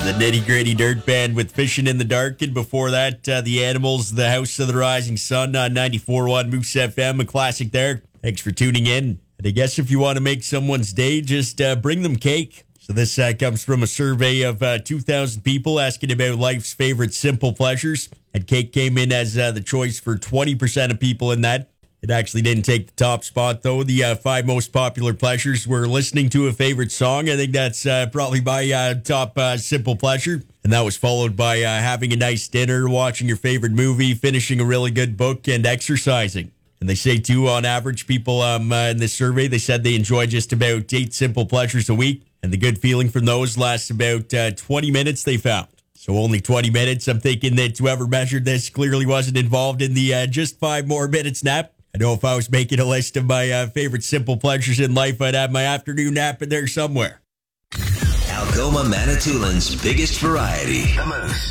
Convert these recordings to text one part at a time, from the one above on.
The Nitty Gritty Dirt Band with Fishing in the Dark, and before that, The Animals, The House of the Rising Sun on 94.1 Moose FM, a classic there. Thanks for tuning in. And I guess if you want to make someone's day, just bring them cake. So this comes from a survey of 2,000 people asking about life's favorite simple pleasures. And cake came in as the choice for 20% of people in that. It actually didn't take the top spot, though. The 5 most popular pleasures were listening to a favorite song. I think that's probably my top simple pleasure. And that was followed by having a nice dinner, watching your favorite movie, finishing a really good book, and exercising. And they say, too, on average, people in this survey, they said they enjoy just about 8 simple pleasures a week. And the good feeling from those lasts about 20 minutes, they found. So only 20 minutes. I'm thinking that whoever measured this clearly wasn't involved in the just 5 more minutes nap. I know if I was making a list of my favorite simple pleasures in life, I'd have my afternoon nap in there somewhere. Algoma Manitoulин's biggest variety. The Moose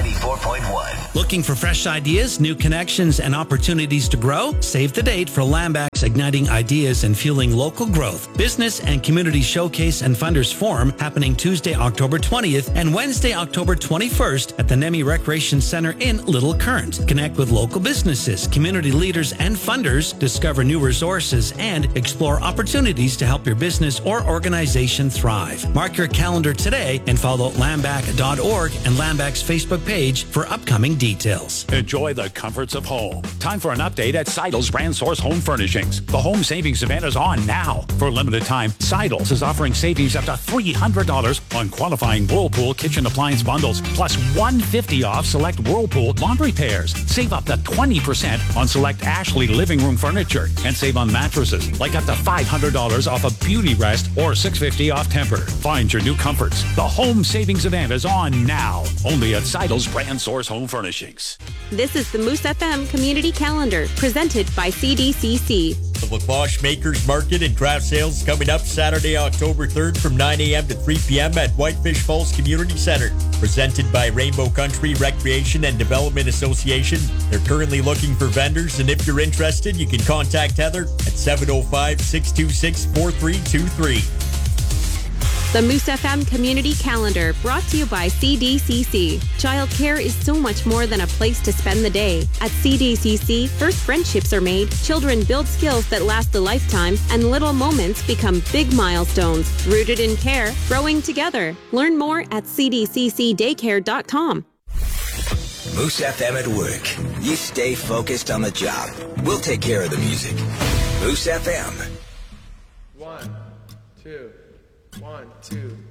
94.1. Looking for fresh ideas, new connections, and opportunities to grow? Save the date for Lambac's Igniting Ideas and Fueling Local Growth Business and Community Showcase and Funders Forum happening Tuesday, October 20th and Wednesday, October 21st at the Nemi Recreation Center in Little Current. Connect with local businesses, community leaders, and funders, discover new resources, and explore opportunities to help your business or organization thrive. Mark your calendar today and follow lambac.org and Lambac's Facebook page for upcoming details. Enjoy the comforts of home. Time for an update at Seidel's Brand Source Home Furnishings. The home savings event is on now. For a limited time, Seidel's is offering savings up to $300 on qualifying Whirlpool kitchen appliance bundles, plus $150 off select Whirlpool laundry pairs. Save up to 20% on select Ashley living room furniture, and save on mattresses, like up to $500 off a Beauty Rest or $650 off Tempur. Find your new comforts. The home savings event is on now. Only at Seidel's Brand Source Home Furnishings. This is the Moose FM Community Calendar, presented by CDCC. The LaCloche Makers Market and Craft Sales coming up Saturday, October 3rd from 9 a.m. to 3 p.m. at Whitefish Falls Community Center. Presented by Rainbow Country Recreation and Development Association. They're currently looking for vendors, and if you're interested, you can contact Heather at 705-626-4323. The Moose FM Community Calendar, brought to you by CDCC. Childcare is so much more than a place to spend the day. At CDCC, first friendships are made, children build skills that last a lifetime, and little moments become big milestones. Rooted in care, growing together. Learn more at cdccdaycare.com. Moose FM at work. You stay focused on the job. We'll take care of the music. Moose FM. 1, 2. 1, 2.